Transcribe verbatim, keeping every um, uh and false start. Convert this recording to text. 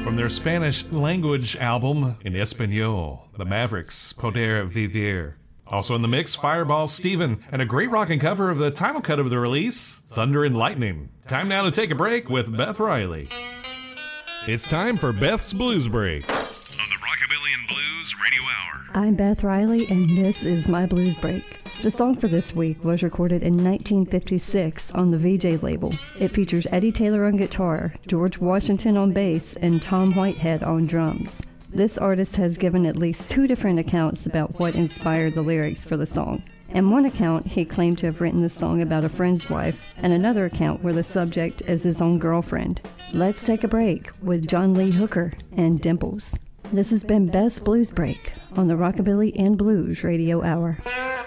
from their Spanish language album in Espanol, The Mavericks, Poder Vivir. Also in the mix, Fireball Steven, and a great rockin' cover of the title cut of the release, Thunder and Lightning. Time now to take a break with Beth Riley. It's time for Beth's Blues Break on the Rockabilly and Blues Radio Hour. I'm Beth Riley, and this is my Blues Break. The song for this week was recorded in nineteen fifty-six on the V J label. It features Eddie Taylor on guitar, George Washington on bass, and Tom Whitehead on drums. This artist has given at least two different accounts about what inspired the lyrics for the song. In one account, he claimed to have written the song about a friend's wife, and another account where the subject is his own girlfriend. Let's take a break with John Lee Hooker and Dimples. This has been Beth's Blues Break on the Rockabilly and Blues Radio Hour.